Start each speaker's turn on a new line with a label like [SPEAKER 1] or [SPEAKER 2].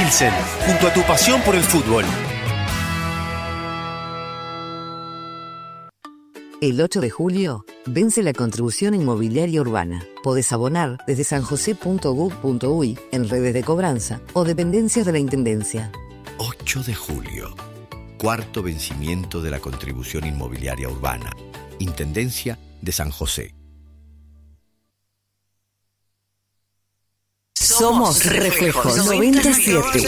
[SPEAKER 1] Nielsen, junto a tu pasión por el fútbol.
[SPEAKER 2] El 8 de julio vence la contribución inmobiliaria urbana. Podés abonar desde sanjose.gov.uy en redes de cobranza o dependencias de la Intendencia.
[SPEAKER 3] 8 de julio, cuarto vencimiento de la contribución inmobiliaria urbana. Intendencia de San José.
[SPEAKER 2] Somos Reflejos 97.